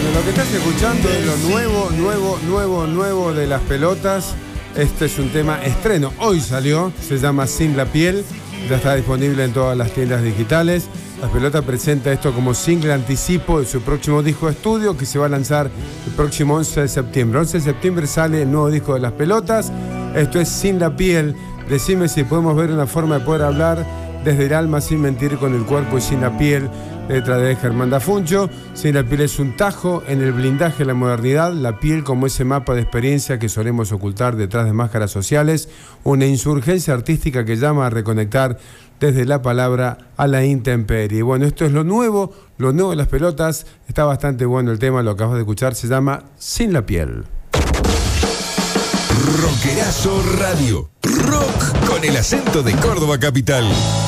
Bueno, lo que estás escuchando es lo nuevo de Las Pelotas. Este es un tema estreno, hoy salió, se llama Sin la Piel, ya está disponible en todas las tiendas digitales. Las Pelotas presenta esto como single anticipo de su próximo disco de estudio que se va a lanzar el próximo 11 de septiembre. 11 de septiembre sale el nuevo disco de Las Pelotas, esto es Sin la Piel. Decime si podemos ver una forma de poder hablar desde el alma sin mentir con el cuerpo y sin la piel. Letra de Germán Dafuncho. Sin la Piel es un tajo en el blindaje de la modernidad, la piel como ese mapa de experiencia que solemos ocultar detrás de máscaras sociales, una insurgencia artística que llama a reconectar desde la palabra a la intemperie. Bueno, esto es lo nuevo de Las Pelotas, está bastante bueno el tema, lo acabas de escuchar, se llama Sin la Piel. Rockerazo Radio, rock con el acento de Córdoba capital.